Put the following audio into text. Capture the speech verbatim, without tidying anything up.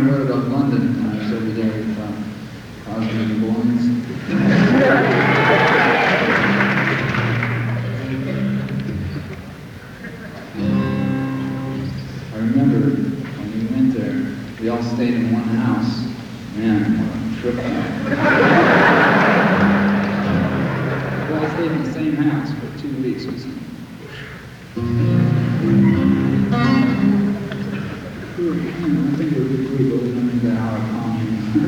road of London, and I was over there with uh, Crosby and Bournes. I remember when we went there, we all stayed in one house. Man, what a trip. We all stayed in the same house for two weeks or something. We were, you know, I think we were a good group, but we don't think that our